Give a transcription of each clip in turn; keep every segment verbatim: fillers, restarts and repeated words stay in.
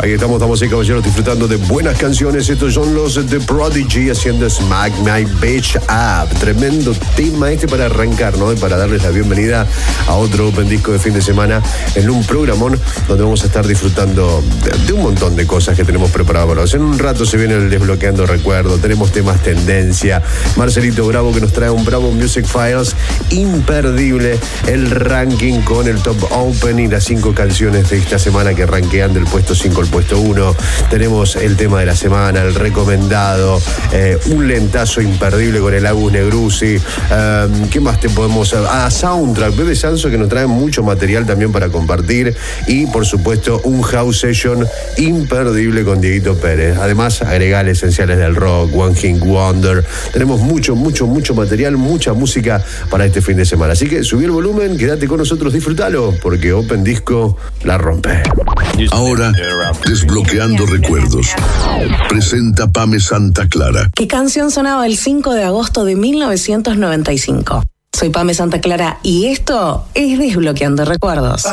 Ahí estamos, damas y caballeros, disfrutando de buenas canciones. Estos son los The Prodigy haciendo Smack My Bitch Up. Tremendo tema este para arrancar, ¿no? Y para darles la bienvenida a otro Open Disco de fin de semana en un programón donde vamos a estar disfrutando de, de un montón de cosas que tenemos preparado para vos. En un rato se viene el Desbloqueando Recuerdos, tenemos temas tendencia, Marcelito Bravo que nos trae un Bravo Music Files imperdible, el ranking con el Top Open y las cinco canciones de esta semana que rankean del puesto cinco al puesto uno. Tenemos el tema de la semana, el recomendado, eh, un lentazo imperdible con el Agus Negrusi. Eh, ¿Qué más te podemos...? Ah, Soundtrack, Bebe Sanso, que nos trae mucho material también para compartir. Y, por supuesto, un House Session imperdible con Dieguito Pérez. Además, agregar esenciales del rock, One Hit Wonder. Tenemos mucho, mucho, mucho material, mucha música para este fin de semana. Así que subí el volumen, quédate con nosotros, disfrútalo, porque Open Disco la rompe. Ahora, Desbloqueando Recuerdos. Presenta Pame Santa Clara. ¿Qué canción sonaba el cinco de agosto de mil novecientos noventa y cinco? Soy Pame Santa Clara y esto es Desbloqueando Recuerdos.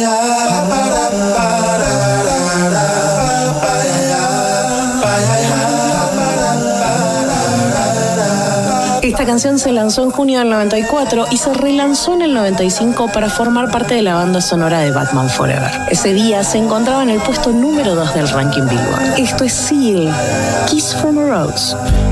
Esta canción se lanzó en junio del noventa y cuatro y se relanzó en el noventa y cinco para formar parte de la banda sonora de Batman Forever. Ese día se encontraba en el puesto número dos del ranking Billboard. Esto es Seal, Kiss from a Rose.